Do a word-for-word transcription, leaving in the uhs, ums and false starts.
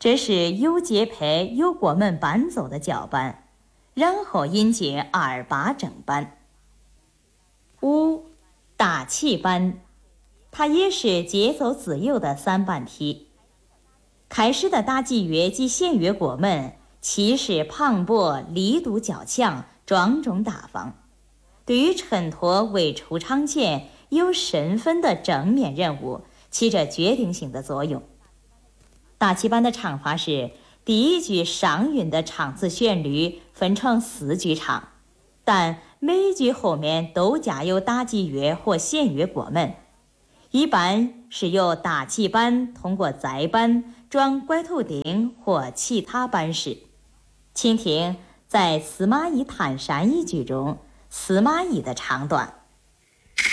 这是优节拍由我们伴奏的脚班，然后引进二八正班。五、大气班，它也是节奏自由的三半体。开始的打击乐及弦乐过门，气势磅礴，力度较强，庄重大方，对于衬托未出场前有身份的正面人物起着决定性的作用。大气班的唱法是第一句上韵的唱词旋律分成四句唱，但每一句后面都加有打击乐或弦乐过门，一般是由大气班通过再班转拐头钉或其他班式。请听在司马懿探山一句中司马懿的唱段。